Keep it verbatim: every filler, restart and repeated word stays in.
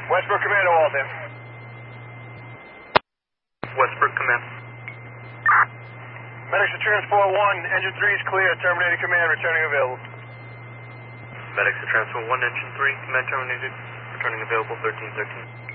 Westbrook Command to all, Tim. Westbrook Command. Medics to Transport one, Engine three is clear, terminated command, returning available. Medics to Transport one, Engine three, command terminated, returning available thirteen thirteen.